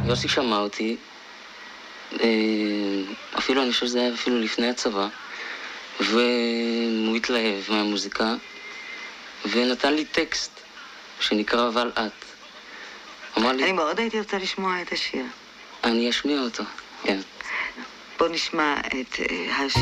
יוסי שמע אותי, אפילו אני חושב שזה היה אפילו לפני הצבא, והוא התלהב מהמוזיקה, ונתן לי טקסט שנקרא אבל את. אמר לי, אני מאוד הייתי רוצה לשמוע את השיר. אני אשמיע אותו, כן. בוא נשמע את השיר.